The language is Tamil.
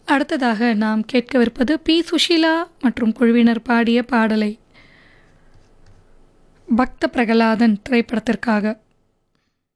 அடுத்ததாக நாம் கேட்கவிருப்பது பி சுஷீலா மற்றும் குழுவினர் பாடிய பாடலை பக்த பிரகலாதன் திரைப்படத்திற்காக.